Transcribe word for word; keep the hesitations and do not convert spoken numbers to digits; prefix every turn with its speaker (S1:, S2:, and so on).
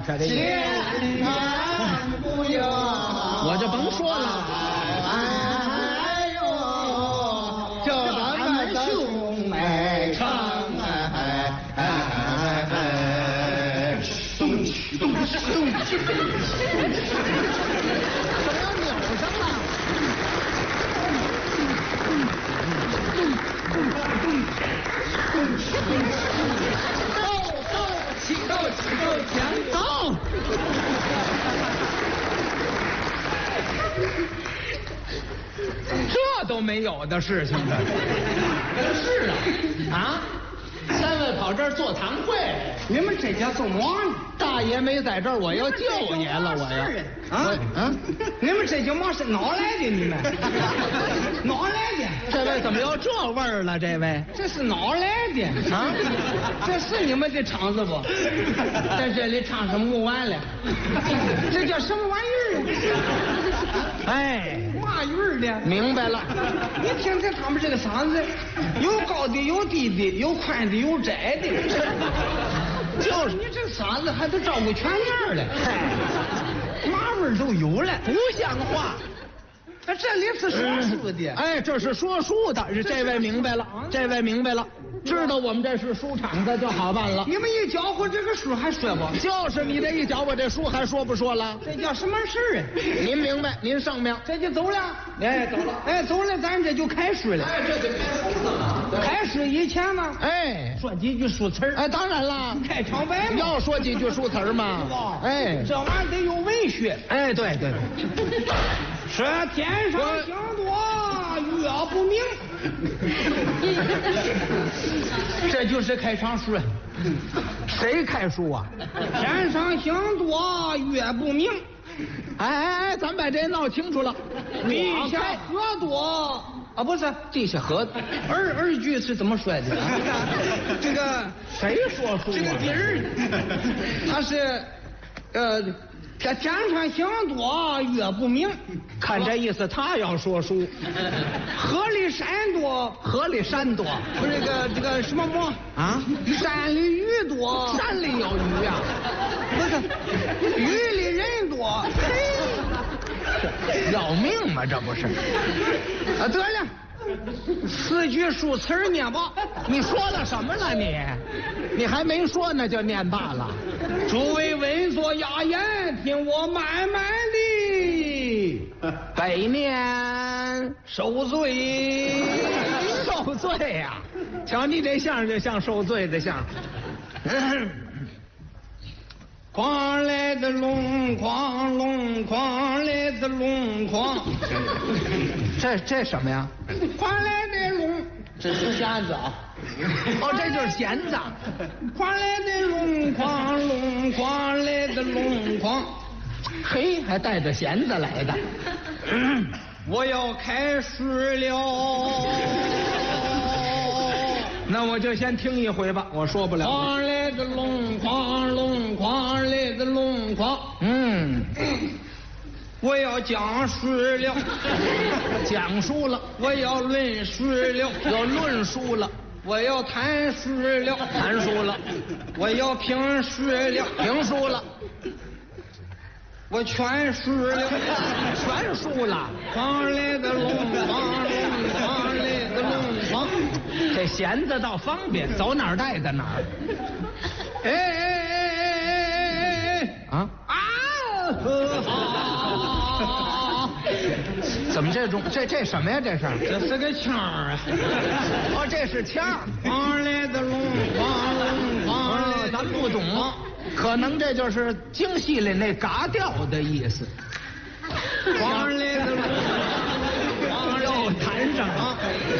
S1: 下这意思。
S2: 千万不要，
S1: 我就甭说了。
S2: 哎呦，叫咱们兄妹唱哎哎哎，动起动起动起，
S1: 怎么要扭上了？
S2: 斗斗起斗起斗强
S1: 走。这都没有的事情了。
S2: 是啊，
S1: 啊！三位跑这儿座谈会，
S2: 你们这家做么呢？
S1: 大爷没在这儿，我要舅爷了，我呀！
S2: 啊
S1: 啊！
S2: 你们这叫嘛是哪来的？你们哪来的？
S1: 这位怎么又这味儿了？这位
S2: 这是哪来的
S1: 啊？
S2: 这是你们的场子不？在这里唱什么木完了？这叫什么玩意儿？
S1: 哎，
S2: 嘛鱼儿的？
S1: 明白了。
S2: 你听听他们这个嗓子，有高的，有低的，有宽的，有窄的。就是你这嗓子还得照顾全面了。
S1: 嗨，
S2: 嘛味儿都有了，
S1: 不像话。
S2: 那这里是说书的。
S1: 哎，这是说书的，这位明白了，这位明白了，知道我们这是书场的就好办了。
S2: 你们一搅和这个书还说不？
S1: 就是你这一搅和这书还说不说了？
S2: 这叫什么事儿啊？
S1: 您明白，您上面
S2: 这就走了。
S1: 哎，走了。
S2: 哎，走了，咱这就开始了。
S1: 哎，这就开书了嘛。
S2: 开始以前呢，
S1: 哎，
S2: 说几句书词儿。
S1: 哎，当然了，
S2: 开场白嘛。
S1: 要说几句书词儿嘛。哎，
S2: 这玩意儿得有文学。
S1: 哎，对对。
S2: 是天上星多月不明，这就是开场诗。
S1: 谁开书啊？
S2: 天上星多月不明。
S1: 哎哎哎，咱把这闹清楚了。
S2: 地下河多啊，不是
S1: 地下河。
S2: 二二句是怎么说的？这个
S1: 谁说书啊？
S2: 这个底儿，他是呃。这天上星多月不明，
S1: 看这意思，他要说书。
S2: 河里山多，
S1: 河里山多，
S2: 不是这个这个什么么
S1: 啊？
S2: 山里鱼多，
S1: 山里有鱼呀、啊？
S2: 不是，鱼里人多。
S1: 要命吗？这不是？
S2: 啊，得了，四句书词儿念吧。
S1: 你说了什么了你？你还没说呢就念罢了。
S2: 诸位稳坐雅言，听我慢慢的
S1: 百年
S2: 受罪。
S1: 受罪呀、啊！瞧你这相声就像受罪的相声。
S2: 哐来的隆哐隆哐来的隆哐，
S1: 这这什么呀？
S2: 哐来的隆，这是弦子啊。
S1: 哦，这就是弦子。
S2: 哐来的隆哐隆哐来的隆哐，
S1: 嘿，还带着弦子来的。
S2: 我要开始了。
S1: 那我就先听一回吧，我说不了。
S2: 哐来的隆哐隆哐来的隆哐，
S1: 嗯，
S2: 我要讲述了，
S1: 讲述了，
S2: 我要论述了，
S1: 要论述了，
S2: 我要谈述了，
S1: 谈述了，
S2: 我要评述了，
S1: 评述了，
S2: 我全述了，
S1: 全述了。
S2: 哐来的隆哐隆哐来的隆哐。
S1: 这弦子倒方便，走哪儿带到哪儿。
S2: 哎哎哎哎哎哎
S1: 啊
S2: 啊！
S1: 怎么这种这这什么呀？这是
S2: 这是个腔儿啊！
S1: 哦，这是腔。
S2: 哐来的隆哐隆哐来的，
S1: 咱不懂，可能这就是京戏里那嘎调的意思。
S2: 哐来的隆，
S1: 又弹上了。